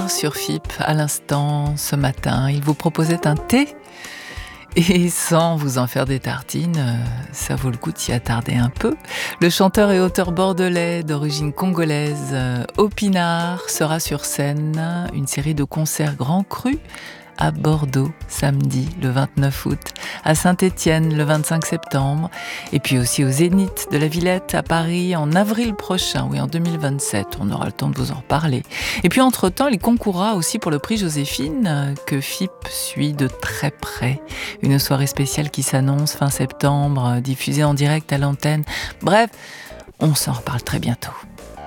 Chanteur sur FIP à l'instant ce matin. Il vous proposait un thé et sans vous en faire des tartines, ça vaut le coup de s'y attarder un peu. Le chanteur et auteur bordelais d'origine congolaise, Opinard, sera sur scène. Une série de concerts Grand Cru à Bordeaux, samedi le 29 août, à Saint-Étienne le 25 septembre, et puis aussi au Zénith de la Villette à Paris en avril prochain, oui en 2027, on aura le temps de vous en reparler. Et puis entre-temps, il concourra aussi pour le prix Joséphine, que FIP suit de très près. Une soirée spéciale qui s'annonce fin septembre, diffusée en direct à l'antenne. Bref, on s'en reparle très bientôt.